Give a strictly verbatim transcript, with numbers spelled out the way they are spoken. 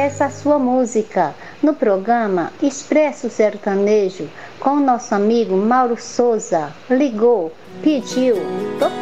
peça a sua música no programa Expresso Sertanejo com o nosso amigo Mauro Souza. Ligou, pediu, tocou.